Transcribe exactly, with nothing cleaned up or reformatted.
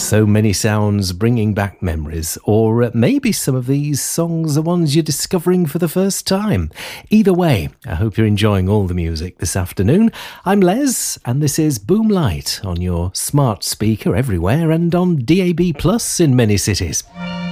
So many sounds bringing back memories, or maybe some of these songs are ones you're discovering for the first time. Either way, I hope you're enjoying all the music this afternoon. I'm Les, and this is Boom Light on your smart speaker everywhere and on D A B Plus in many cities.